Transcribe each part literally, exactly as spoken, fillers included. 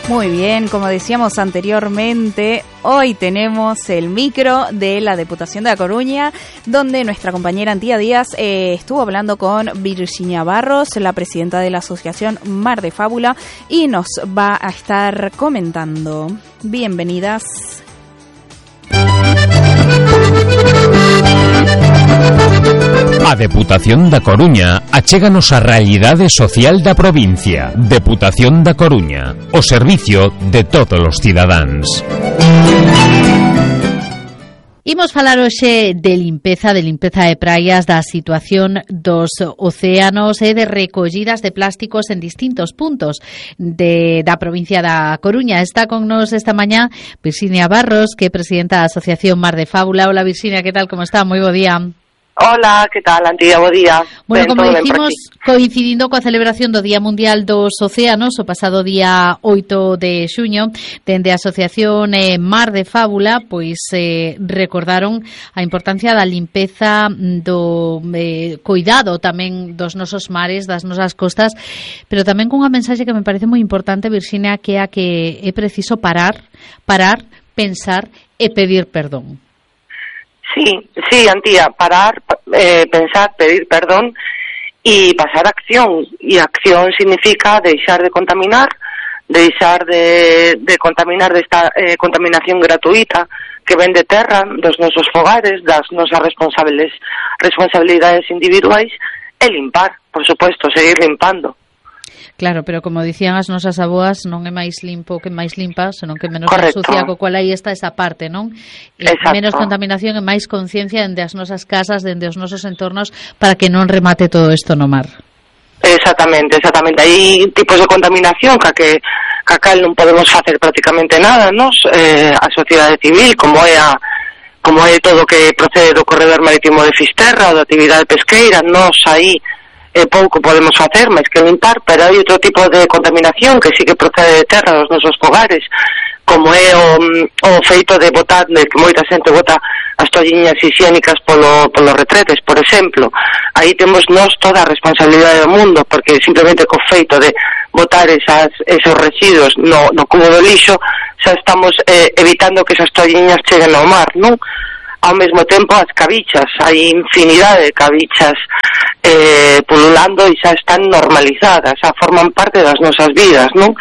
Muy bien, como decíamos anteriormente, hoy tenemos el micro de la Deputación de A Coruña, donde nuestra compañera Antía Díaz eh, estuvo hablando con Virginia Barros, la presidenta de la Asociación Mar de Fábula, y nos va a estar comentando. Bienvenidas. A Deputación da Coruña achéganos a realidade social da provincia. Deputación da Coruña, o servicio de todos os cidadáns. Imos falar hoxe de limpeza, de limpeza de praias, da situación dos océanos e de recollidas de plásticos en distintos puntos de, da provincia da Coruña. Está con nos esta mañá Virginia Barros, que é presidenta da Asociación Mar de Fábula. Hola Virginia, que tal, como está? Moi bo día. Hola, que tal, Antía, bo día. Bueno, ben, como dicimos, coincidindo coa celebración do Día Mundial dos Océanos, o pasado día oito de xuño, dende a Asociación eh, Mar de Fábula, pois eh, recordaron a importancia da limpeza, do eh, cuidado tamén dos nosos mares, das nosas costas, pero tamén cunha mensaxe que me parece moi importante, Virginia, que é a que é preciso parar, parar, pensar e pedir perdón. Sí, sí, Antía, parar, eh, pensar, pedir perdón y pasar a acción. Y acción significa deixar de contaminar, deixar de, de contaminar desta eh, contaminación gratuita que ven de terra, dos nosos fogares, das nosas responsables, responsabilidades individuais, e limpar, por suposto, seguir limpando. Claro, pero como dicían as nosas aboas, non é máis limpo que máis limpa, senón que menos Correcto. Sucia, co cual aí está esa parte, non? E menos contaminación e máis conciencia dende as nosas casas, dende os nosos entornos, para que non remate todo isto no mar. Exactamente, exactamente. Hai tipos de contaminación que a que que a cal non podemos facer prácticamente nada, nos eh, a sociedade civil, como é a como é todo o que procede do corredor marítimo de Fisterra ou da actividade pesqueira, nos aí eh, pouco podemos facer, máis que limpar, pero hai outro tipo de contaminación que sí que procede de terra dos nosos fogares, como é o, o feito de botar, de que moita xente bota as toalliñas higiénicas polo, polo retretes, por exemplo. Aí temos nós toda a responsabilidade do mundo, porque simplemente co feito de botar esas, esos residuos no, no cubo do lixo, xa estamos eh, evitando que esas toalliñas cheguen ao mar, non? Ao mesmo tempo as cabichas, hai infinidade de cabichas eh, pululando e xa están normalizadas, xa forman parte das nosas vidas, non?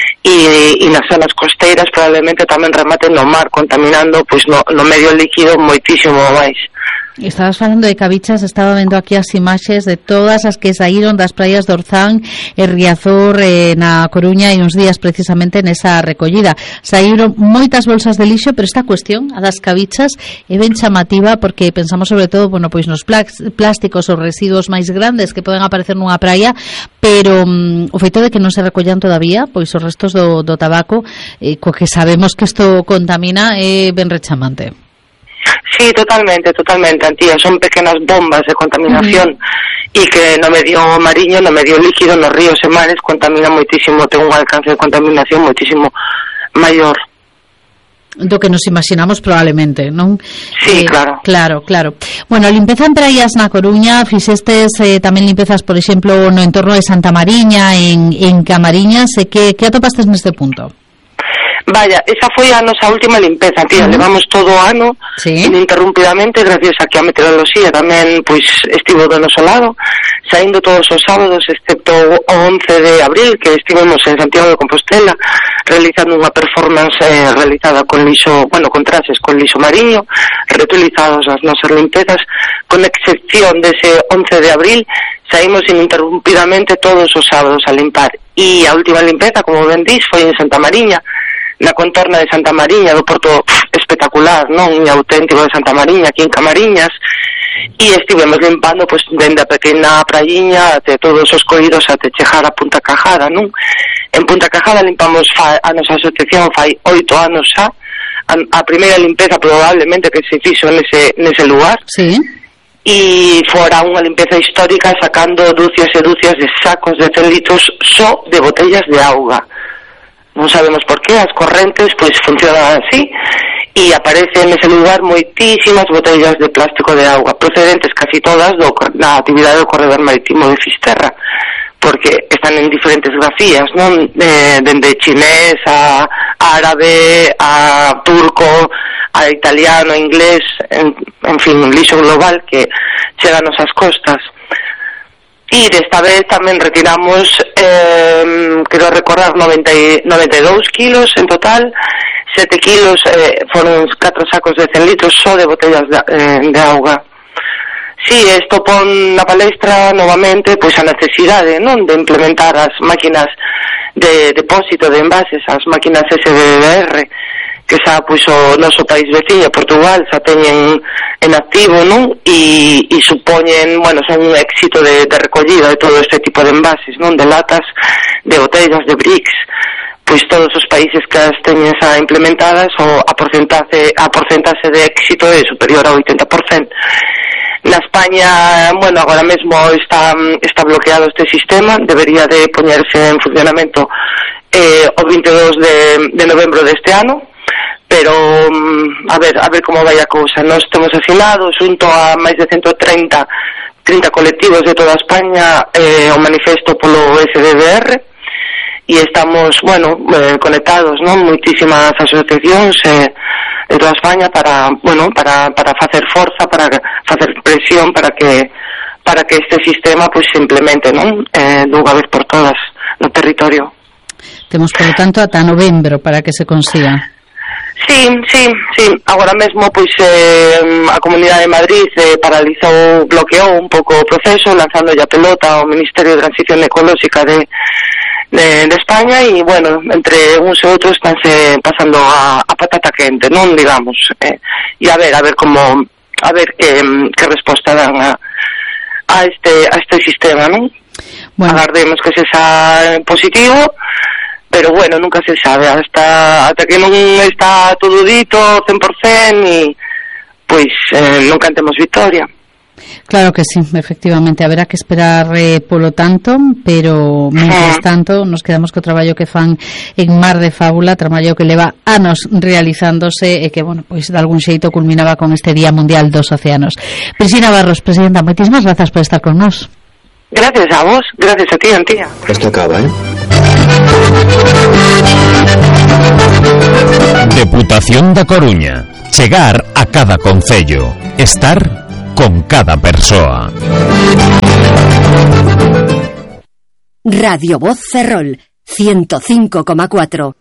E, e nas zonas costeiras probablemente tamén rematen no mar, contaminando pois no, no medio líquido moitísimo máis. Estabas falando de cabichas, estaba vendo aquí as imaxes de todas as que saíron das praias de Orzán e Riazor eh, na Coruña e uns días precisamente nesa recollida. Saíron moitas bolsas de lixo, pero esta cuestión, a das cabichas, é ben chamativa porque pensamos sobre todo, bueno, pois nos plásticos ou residuos máis grandes que poden aparecer nunha praia, pero um, o feito de que non se recollan todavía, pois os restos do, do tabaco, eh, co que sabemos que isto contamina, é ben rechamante. Sí, totalmente, totalmente, Antía. Son pequenas bombas de contaminación e uh-huh. que no medio mariño, no medio líquido, nos ríos e mares contamina moitísimo, ten un alcance de contaminación moitísimo maior do que nos imaginamos probablemente, non? Sí, eh, claro. Claro, claro. Bueno, limpeza en praias na Coruña, fixestes eh, tamén limpezas, por exemplo, no entorno de Santa Mariña, en, en Camariñas, e que, que atopastes neste punto? Vaya, esa foi a nosa última limpeza, tía, uh-huh. levamos todo o ano ¿Sí? ininterrumpidamente, gracias a que a meteoroloxía tamén pois estivo do noso lado, saindo todos os sábados, excepto o once de abril, que estivemos en Santiago de Compostela realizando unha performance eh, realizada con lixo, bueno, con traxes con lixo mariño, reutilizados as nosas limpezas, con excepción dese once de abril, saímos ininterrumpidamente todos os sábados a limpar. E a última limpeza, como ben dís, foi en Santa Mariña, na contorna de Santa Mariña, do porto espectacular, non? E auténtico de Santa Mariña, aquí en Camariñas, e estivemos limpando pois dende a pequena praíña até todos os coídos até chegar a Punta Cajada, non? En Punta Cajada limpamos fa, a nosa asociación fai oito anos xa, a, a primeira limpeza probablemente que se fixo nese, nese lugar. Sí. E fora unha limpeza histórica sacando dúcias e dúcias de sacos de cen litros só de botellas de auga. Non sabemos por qué, as correntes pois funcionan así e aparecen nese lugar moitísimas botellas de plástico de auga procedentes casi todas do, da actividade do corredor marítimo de Fisterra, porque están en diferentes grafías, non? Eh, dende chinés a árabe, a turco, a italiano, a inglés, en, en fin, un lixo global que chega a nosas costas. E desta vez tamén retiramos, eh, quero recordar, noventa e dous kilos en total, sete kilos eh, foron catro sacos de cen litros só de botellas de, eh, de auga. Si, sí, isto pon na palestra novamente pois a necesidade, non, de implementar as máquinas de depósito de envases, as máquinas S D D R, que xa pois o noso país veciño, Portugal, xa teñen en activo, non? E, e supoñen, bueno, son un éxito de, de recollida de todo este tipo de envases, non? De latas, de botellas, de bricks, pois todos os países que as teñen xa implementadas, o a porcentaxe, a porcentaxe de éxito é superior ao oitenta por cento. Na España, bueno, agora mesmo está está bloqueado este sistema, debería de poñerse en funcionamento eh, o vinte e dous de, de novembro deste ano, pero a ver, a ver como vai a cousa. Nós temos asinado xunto a máis de ciento treinta colectivos de toda España eh, o manifesto polo S D D R e estamos, bueno, eh, conectados, non? Moitísimas asociacións eh, de toda España para, bueno, para para facer forza, para facer presión para que para que este sistema pois pues, se implemente, non? Eh, dunha vez por todas no territorio. Temos, por lo tanto, ata novembro para que se consiga. Sí, sí, sí. Agora mesmo, pois, eh, a Comunidade de Madrid eh, paralizou, bloqueou un pouco o proceso, lanzando a pelota ao Ministerio de Transición Ecolóxica de De, de España e, bueno, entre uns e outros estánse pasando a, a patata quente, non, digamos, eh, e a ver, a ver como, a ver que, que resposta dan a, a este a este sistema, non? Bueno. Agardemos que se xa positivo, pero, bueno, nunca se sabe, hasta hasta que non está todo dito cen por cento e, pois, eh, non cantemos victoria. Claro que sí, efectivamente, haberá que esperar eh, polo tanto, pero mientras tanto nos quedamos co traballo que fan en Mar de Fábula, traballo que leva anos realizándose e que, bueno, pois de algún xeito culminaba con este Día Mundial dos Océanos. Priscila Barros, presidenta, moitísimas grazas por estar con nós. Gracias a vos, gracias a ti, Antía. Esto acaba, ¿eh? Deputación da Coruña. Chegar a cada concello. Estar con cada persoa. Radio Voz Ferrol, ciento cinco coma cuatro.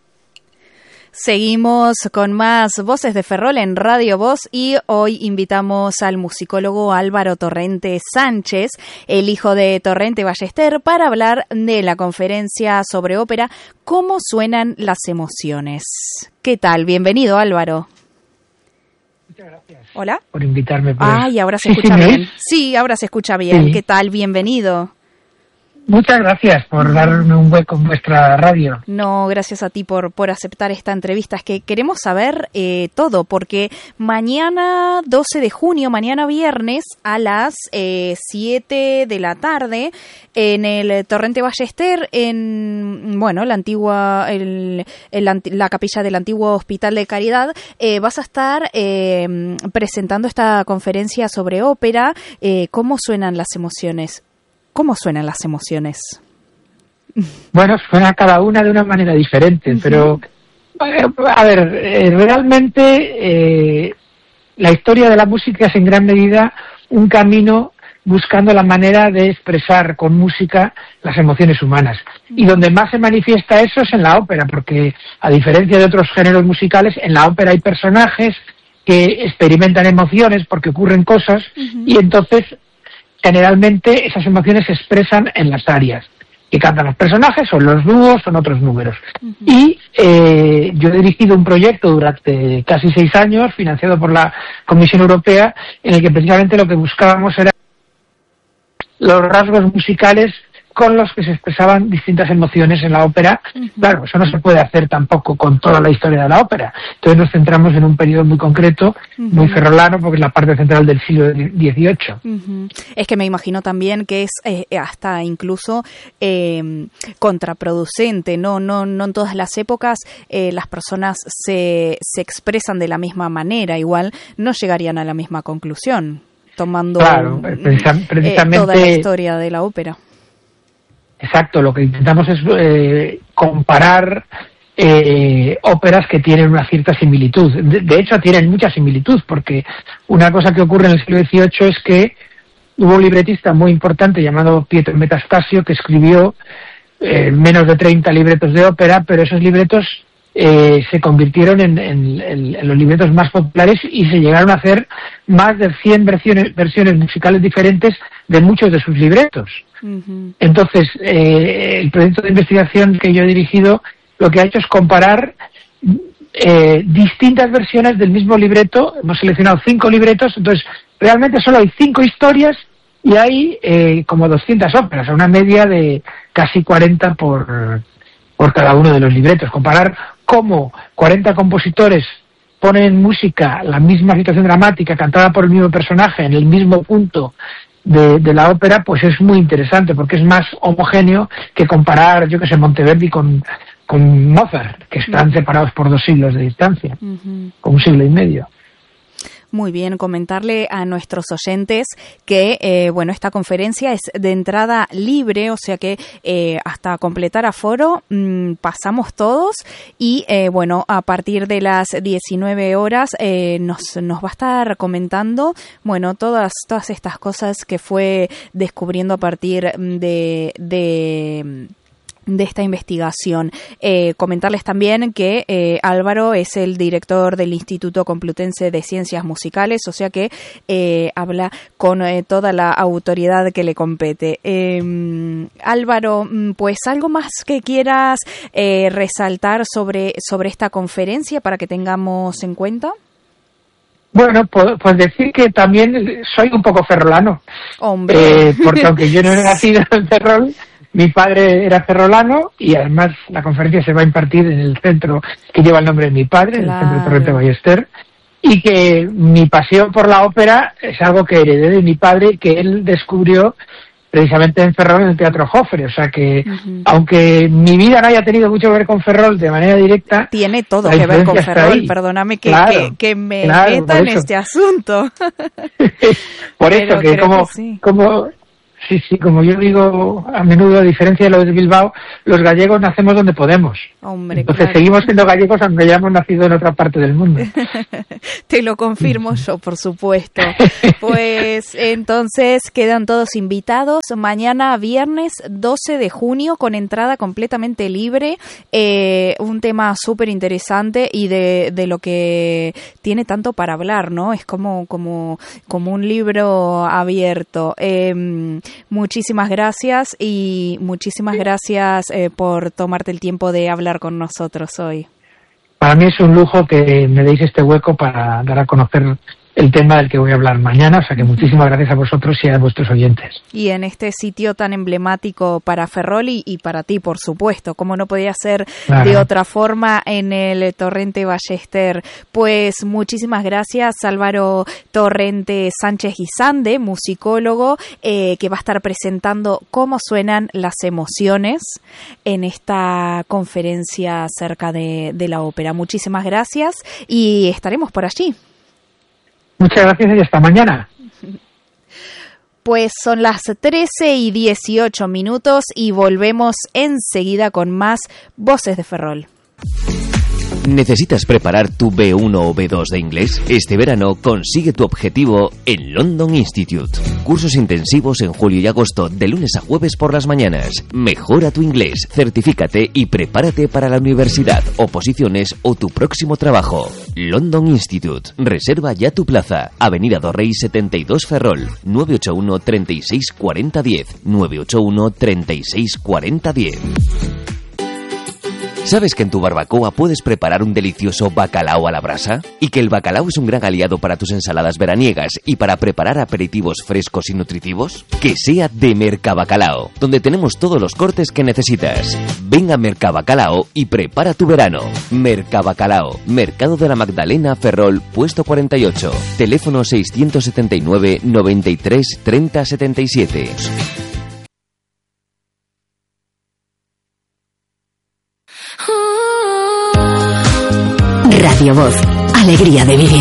Seguimos con más Voces de Ferrol en Radio Voz y hoy invitamos al musicólogo Álvaro Torrente Sánchez, el hijo de Torrente Ballester, para hablar de la conferencia sobre ópera Cómo suenan las emociones. ¿Qué tal? Bienvenido, Álvaro. Muchas gracias. Hola. Por invitarme. Por Ay, ahora se sí, escucha sí, bien. Sí, ahora se escucha bien. Sí. ¿Qué tal? Bienvenido. Muchas gracias por darme un hueco en vuestra radio. No, gracias a ti por, por aceptar esta entrevista. Es que queremos saber eh, todo, porque mañana doce de junio, mañana viernes, a las eh, siete de la tarde, en el Torrente Ballester, en, bueno, la antigua, el, el, la capilla del antiguo Hospital de Caridad, eh, vas a estar eh, presentando esta conferencia sobre ópera, eh, ¿Cómo suenan las emociones? ¿Cómo suenan las emociones? Bueno, suena cada una de una manera diferente, uh-huh. pero, a ver, eh, realmente eh, la historia de la música es en gran medida un camino buscando la manera de expresar con música las emociones humanas. Y donde más se manifiesta eso es en la ópera, porque a diferencia de otros géneros musicales, en la ópera hay personajes que experimentan emociones porque ocurren cosas, uh-huh. y entonces generalmente esas emociones se expresan en las arias que cantan los personajes, son los dúos, son otros números. Uh-huh. Y eh, yo he dirigido un proyecto durante casi seis años, financiado por la Comisión Europea, en el que precisamente lo que buscábamos era los rasgos musicales con los que se expresaban distintas emociones en la ópera. Uh-huh. Claro, eso no se puede hacer tampoco con toda la historia de la ópera. Entonces nos centramos en un periodo muy concreto, uh-huh. muy ferrolano, porque es la parte central del siglo dieciocho. Uh-huh. Es que me imagino también que es eh, hasta incluso eh, contraproducente, ¿no? No, no en todas las épocas eh, las personas se, se expresan de la misma manera, igual no llegarían a la misma conclusión, tomando claro, precisa, precisamente, eh, toda la historia de la ópera. exacto, lo que intentamos es eh, comparar eh, óperas que tienen una cierta similitud. De, de hecho, tienen mucha similitud, porque una cosa que ocurre en el siglo dieciocho es que hubo un libretista muy importante llamado Pietro Metastasio que escribió eh, menos de treinta libretos de ópera, pero esos libretos eh, se convirtieron en, en, en, en los libretos más populares y se llegaron a hacer más de cien versiones, versiones musicales diferentes de muchos de sus libretos. Uh-huh. Entonces, eh, el proyecto de investigación que yo he dirigido lo que ha hecho es comparar eh, distintas versiones del mismo libreto. Hemos seleccionado cinco libretos, entonces realmente solo hay cinco historias y hay eh, como doscientas óperas, a una media de casi cuarenta por, por cada uno de los libretos. Comparar cómo cuarenta compositores ponen en música la misma situación dramática cantada por el mismo personaje en el mismo punto de, de la ópera, pues es muy interesante, porque es más homogéneo que comparar, yo que sé, Monteverdi con, con Mozart, que están uh-huh. separados por dos siglos de distancia, uh-huh. con un siglo y medio. Muy bien, comentarle a nuestros oyentes que, eh, bueno, esta conferencia es de entrada libre, o sea que eh, hasta completar aforo mmm, pasamos todos y, eh, bueno, a partir de las diecinueve horas eh, nos, nos va a estar comentando, bueno, todas, todas estas cosas que fue descubriendo a partir de... de de esta investigación. Eh, comentarles también que eh, Álvaro es el director del Instituto Complutense de Ciencias Musicales, o sea que eh, habla con eh, toda la autoridad que le compete. Eh, Álvaro, pues algo más que quieras eh, resaltar sobre, sobre esta conferencia para que tengamos en cuenta. Bueno, pues, pues decir que también soy un poco ferrolano. Hombre. Eh, porque aunque yo no he nacido en Ferrol, mi padre era ferrolano y además la conferencia se va a impartir en el centro que lleva el nombre de mi padre, claro. En el Centro Torrente Ballester, y que mi pasión por la ópera es algo que heredé de mi padre, que él descubrió precisamente en Ferrol, en el Teatro Joffre. O sea que, uh-huh. aunque mi vida no haya tenido mucho que ver con Ferrol de manera directa, tiene todo que ver con Ferrol. Perdóname que, claro, que, que me claro, meta en este asunto. Por eso, que como, que sí. como Sí, sí, como yo digo a menudo, a diferencia de los de Bilbao, los gallegos nacemos donde podemos. Hombre, Entonces claro. Seguimos siendo gallegos aunque hayamos nacido en otra parte del mundo. Te lo confirmo yo, por supuesto. Pues entonces quedan todos invitados. Mañana viernes doce de junio con entrada completamente libre. Eh, un tema súper interesante y de, de lo que tiene tanto para hablar, ¿no? Es como, como, como un libro abierto. Eh, Muchísimas gracias y muchísimas gracias eh, por tomarte el tiempo de hablar con nosotros hoy. Para mí es un lujo que me deis este hueco para dar a conocer el tema del que voy a hablar mañana, o sea que muchísimas gracias a vosotros y a vuestros oyentes. Y en este sitio tan emblemático para Ferrol y, y para ti, por supuesto, como no podía ser claro. de otra forma en el Torrente Ballester. Pues muchísimas gracias, Álvaro Torrente Sánchez Guisande, musicólogo, eh, que va a estar presentando cómo suenan las emociones en esta conferencia acerca de, de la ópera. Muchísimas gracias y estaremos por allí. Muchas gracias y hasta mañana. Pues son las trece y dieciocho minutos y volvemos enseguida con más Voces de Ferrol. ¿Necesitas preparar tu B uno o B dos de inglés? Este verano consigue tu objetivo en London Institute. Cursos intensivos en julio y agosto de lunes a jueves por las mañanas. Mejora tu inglés, certifícate y prepárate para la universidad, oposiciones o tu próximo trabajo. London Institute. Reserva ya tu plaza. Avenida Dorrey setenta y dos Ferrol. nueve ocho uno, treinta y seis, cuarenta, diez. nueve ocho uno, treinta y seis, cuarenta, diez. ¿Sabes que en tu barbacoa puedes preparar un delicioso bacalao a la brasa? Y que el bacalao es un gran aliado para tus ensaladas veraniegas y para preparar aperitivos frescos y nutritivos? Que sea de Mercabacalao, donde tenemos todos los cortes que necesitas. Ven a Mercabacalao y prepara tu verano. Mercabacalao, Mercado de la Magdalena, Ferrol, puesto cuarenta y ocho. Teléfono seiscientos setenta y nueve, noventa y tres, treinta, setenta y siete. Radio Voz, alegría de vivir.